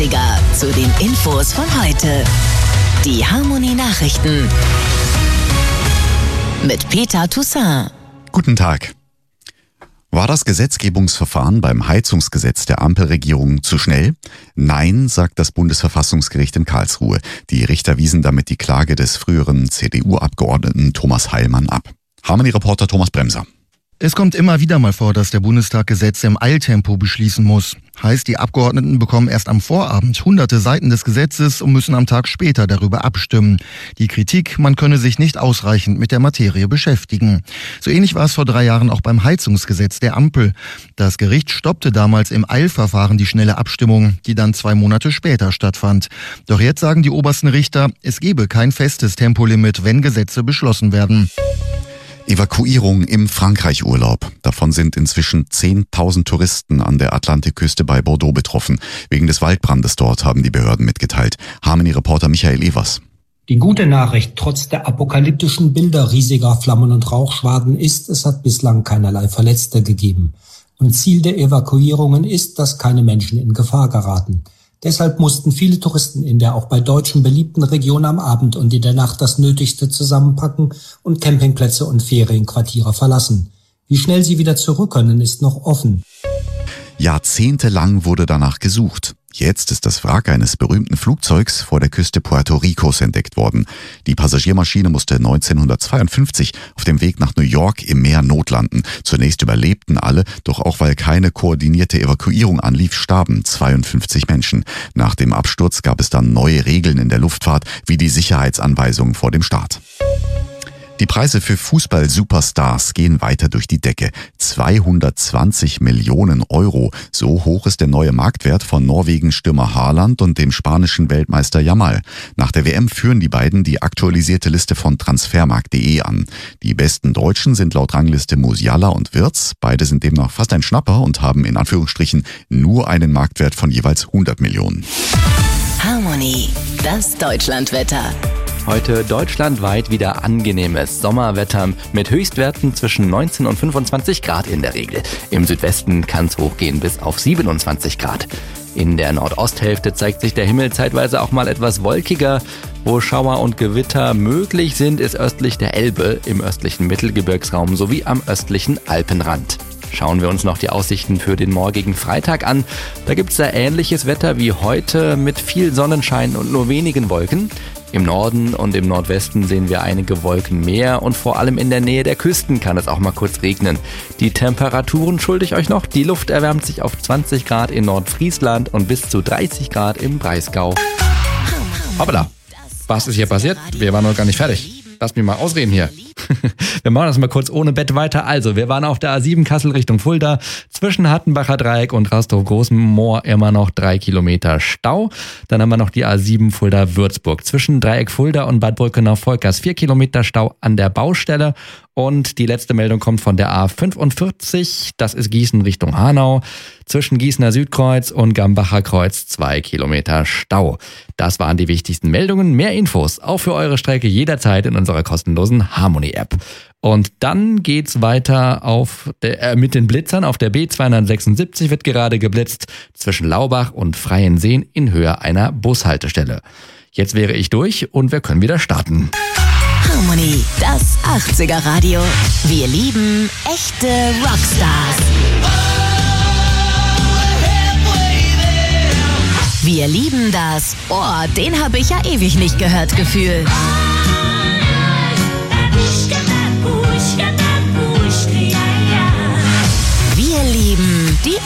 80er zu den Infos von heute. Die Harmony Nachrichten mit Peter Toussaint. Guten Tag. War das Gesetzgebungsverfahren beim Heizungsgesetz der Ampelregierung zu schnell? Nein, sagt das Bundesverfassungsgericht in Karlsruhe. Die Richter wiesen damit die Klage des früheren CDU-Abgeordneten Thomas Heilmann ab. Harmony-Reporter Thomas Bremser. Es kommt immer wieder mal vor, dass der Bundestag Gesetze im Eiltempo beschließen muss. Heißt, die Abgeordneten bekommen erst am Vorabend hunderte Seiten des Gesetzes und müssen am Tag später darüber abstimmen. Die Kritik, man könne sich nicht ausreichend mit der Materie beschäftigen. So ähnlich war es vor 3 Jahren auch beim Heizungsgesetz der Ampel. Das Gericht stoppte damals im Eilverfahren die schnelle Abstimmung, die dann 2 Monate später stattfand. Doch jetzt sagen die obersten Richter, es gebe kein festes Tempolimit, wenn Gesetze beschlossen werden. Evakuierung im Frankreich-Urlaub. Davon sind inzwischen 10.000 Touristen an der Atlantikküste bei Bordeaux betroffen. Wegen des Waldbrandes dort, haben die Behörden mitgeteilt. Harmony-Reporter Michael Evers. Die gute Nachricht trotz der apokalyptischen Bilder riesiger Flammen- und Rauchschwaden ist, es hat bislang keinerlei Verletzte gegeben. Und Ziel der Evakuierungen ist, dass keine Menschen in Gefahr geraten. Deshalb mussten viele Touristen in der auch bei Deutschen beliebten Region am Abend und in der Nacht das Nötigste zusammenpacken und Campingplätze und Ferienquartiere verlassen. Wie schnell sie wieder zurück können, ist noch offen. Jahrzehntelang wurde danach gesucht. Jetzt ist das Wrack eines berühmten Flugzeugs vor der Küste Puerto Ricos entdeckt worden. Die Passagiermaschine musste 1952 auf dem Weg nach New York im Meer notlanden. Zunächst überlebten alle, doch auch weil keine koordinierte Evakuierung anlief, starben 52 Menschen. Nach dem Absturz gab es dann neue Regeln in der Luftfahrt, wie die Sicherheitsanweisungen vor dem Start. Die Preise für Fußball-Superstars gehen weiter durch die Decke. 220 Millionen Euro. So hoch ist der neue Marktwert von Norwegen-Stürmer Haaland und dem spanischen Weltmeister Yamal. Nach der WM führen die beiden die aktualisierte Liste von Transfermarkt.de an. Die besten Deutschen sind laut Rangliste Musiala und Wirtz. Beide sind demnach fast ein Schnapper und haben in Anführungsstrichen nur einen Marktwert von jeweils 100 Millionen. Harmony, das Deutschlandwetter. Heute deutschlandweit wieder angenehmes Sommerwetter mit Höchstwerten zwischen 19 und 25 Grad in der Regel. Im Südwesten kann es hochgehen bis auf 27 Grad. In der Nordosthälfte zeigt sich der Himmel zeitweise auch mal etwas wolkiger. Wo Schauer und Gewitter möglich sind, ist östlich der Elbe, im östlichen Mittelgebirgsraum sowie am östlichen Alpenrand. Schauen wir uns noch die Aussichten für den morgigen Freitag an. Da gibt's da ähnliches Wetter wie heute mit viel Sonnenschein und nur wenigen Wolken. Im Norden und im Nordwesten sehen wir einige Wolken mehr und vor allem in der Nähe der Küsten kann es auch mal kurz regnen. Die Temperaturen schulde ich euch noch. Die Luft erwärmt sich auf 20 Grad in Nordfriesland und bis zu 30 Grad im Breisgau. Hoppala, was ist hier passiert? Wir waren noch gar nicht fertig. Lass mich mal ausreden hier. Wir machen das mal kurz ohne Bett weiter. Also, wir waren auf der A7 Kassel Richtung Fulda. Zwischen Hattenbacher Dreieck und Rastorf-Großenmoor immer noch 3 Kilometer Stau. Dann haben wir noch die A7 Fulda-Würzburg. Zwischen Dreieck Fulda und Bad Brückenau-Volkers 4 Kilometer Stau an der Baustelle. Und die letzte Meldung kommt von der A45. Das ist Gießen Richtung Hanau. Zwischen Gießener Südkreuz und Gambacher Kreuz 2 Kilometer Stau. Das waren die wichtigsten Meldungen. Mehr Infos auch für eure Strecke jederzeit in unserer kostenlosen Harmony-App. Und dann geht's weiter mit den Blitzern. Auf der B276 wird gerade geblitzt zwischen Laubach und Freienseen in Höhe einer Bushaltestelle. Jetzt wäre ich durch und wir können wieder starten. Harmony, das 80er Radio. Wir lieben echte Rockstars. Wir lieben das, den habe ich ja ewig nicht gehört, Gefühl.